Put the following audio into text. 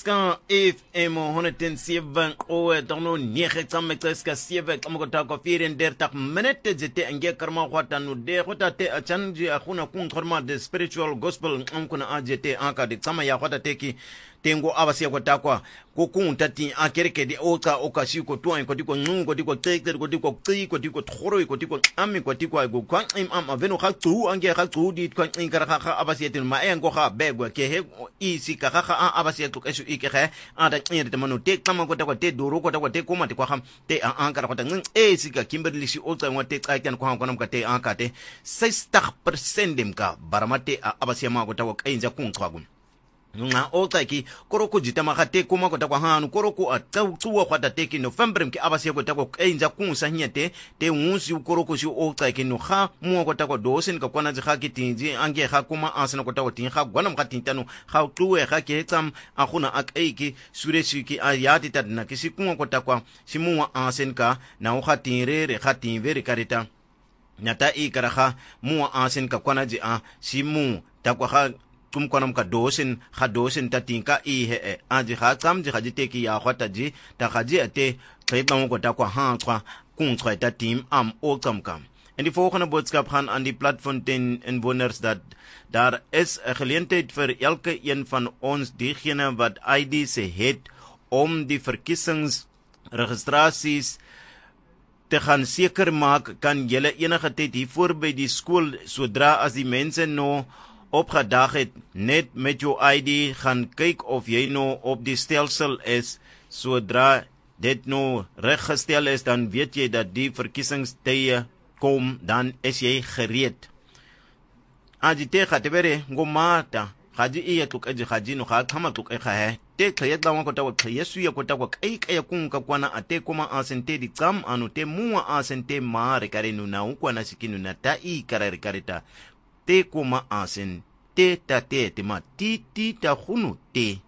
Ska FM 107 oe tono 9 tsammeqeska 7 kamokota ko 34 minute jete ange karma khwata no de khwata te achanji akhuna kun khorma the spiritual gospel amkuna ajete anka de tsama ya khwata teki tengo abasiya kwatakwa kokunta ti akereke di oka okashi ko tuan ko diko nungo diko tekter ko diko qi ko diko thoro ko diko ami ko diko go kwan am aveno khaqu ange khaqu di kwan inkara kha abasiya tin ma engo kha begwa ke he isi ka kha abasiya to keshu ike kha ada tsire te manu te kama ko takwa te doro ko takwa te koma te kwa kham te ankara ko tang sika kimberly shi otsa ngwa te tsakan ko hanko nam ka te anka te 60% demka baramate abasiya ma ko takwa kainja kun tswagun nga otaki koroko jitama khate kuma ko takwa hanu koroko atsuwa khata teki November mki abasiya ko takwa enja kunsa nyete te unsi koroko shi otaki no kha mu ko takwa dosen ka kwana ji kitinji ange kha kuma asana ko takwa tin kha gwana mkatintano kha tuwe kha ke tsam akhuna akaiki sureshiki ayati tadna kisi kuma ko takwa simuwa asen ka na o khatinrere khatinvere karita nyata ikara kha muwa asen ka kwana ji simu takwa kha tum konam ka dosen tatinka he aji kha kamji khaji teki ya khwata ji ta khaji ate khayba ko ta kwa ha kwa kun khwa ta team am okam kam en die volgende boodskap gaan aan die Platfontein inwoners dat daar is 'n geleentheid vir elke een van ons diegene wat ID's het om die verkiesingsregistrasies te gaan seker maak. Kan julle enige tyd hier voor by die skool sodra as die mense nou opgedag het net met jou ID gaan kyk of jy nou op die stelsel is. Sodra dit nou reggestel is, dan weet jy dat die verkiesingstye kom, dan is jy gereed. Ajite khatebere ngomata khaji iya tukaji khaji no khama tukai te khayetla wa kota wa yesu ya kota wa kai kun ka kwana ate kuma asente di tsam anu te muwa asente mare karenu na ukwana sikinu na tai kararita te kuma asen te ta te ma ti ta khunu te